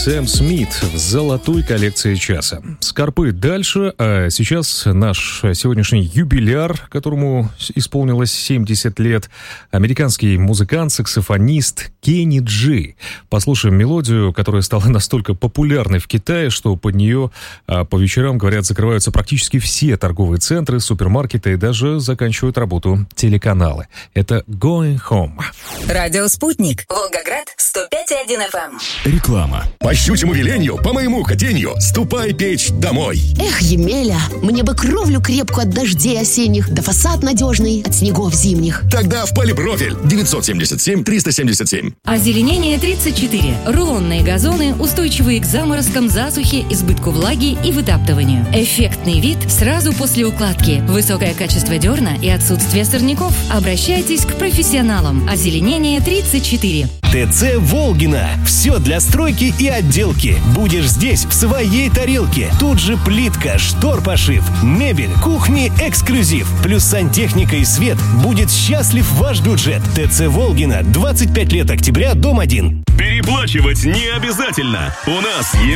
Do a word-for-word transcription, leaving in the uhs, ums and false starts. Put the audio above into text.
Сэм Смит в золотой коллекции часа. Скорпы дальше, а сейчас наш сегодняшний юбиляр, которому исполнилось семьдесят лет. Американский музыкант, саксофонист Кенни Джи. Послушаем мелодию, которая стала настолько популярной в Китае, что под нее а, по вечерам, говорят, закрываются практически все торговые центры, супермаркеты и даже заканчивают работу телеканалы. Это «Going Home». Радио «Спутник». Волгоград, сто пять и один эф эм. Реклама. По щучьему велению, по моему хотению, ступай печь домой. Эх, Емеля, мне бы кровлю крепкую от дождей осенних, да фасад надежный от снегов зимних. Тогда в Полипрофиль девятьсот семьдесят семь триста семьдесят семь. Озеленение тридцать четыре. Рулонные газоны, устойчивые к заморозкам, засухе, избытку влаги и вытаптыванию. Эффектный вид сразу после укладки. Высокое качество дерна и отсутствие сорняков. Обращайтесь к профессионалам. Озеленение тридцать четыре. ТЦ «Волгина». Все для стройки и отделки. Будешь здесь в своей тарелке. Тут же плитка, штор-пошив, мебель, кухни, эксклюзив. Плюс сантехника и свет. Будет счастлив ваш бюджет. ТЦ «Волгина». двадцать пять лет октября, дом один. Переплачивать не обязательно. У нас